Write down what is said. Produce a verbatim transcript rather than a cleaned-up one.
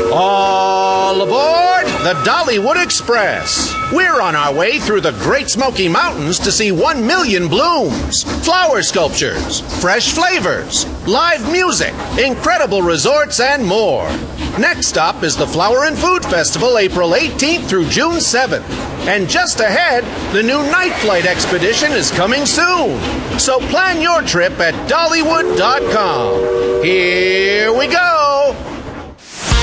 All aboard the Dollywood Express. We're on our way through the Great Smoky Mountains to see one million blooms, flower sculptures, fresh flavors, live music, incredible resorts, and more. Next stop is the Flower and Food Festival, April eighteenth through June seventh. And just ahead, the new Night Flight Expedition is coming soon. So plan your trip at Dollywood dot com. Here we go!